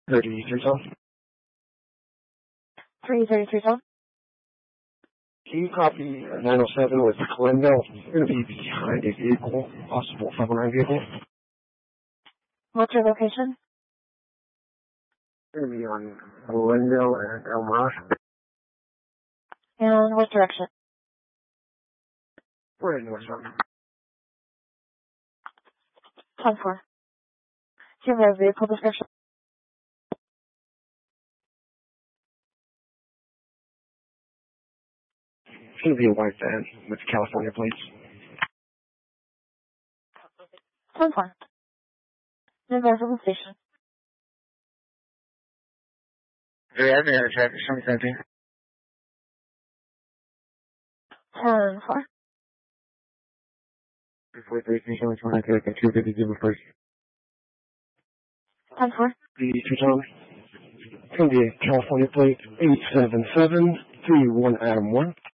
33 tone. 333 tone. Can you copy 907 with Glendale? Going to be behind a vehicle, possible 509 vehicle. What's your location? Going to be on Glendale and El Mirage. And what direction? We're in northbound. 10-4. Do you have a vehicle description? It's going to be a white van with California plates. 10-4. Name of the station. Yeah, I'm there, check. Show me something. 10-4. Before 3, show me something. I can see what they do first. 10-4. The two-tone. It's going to be a California plate, 87731 Adam 1.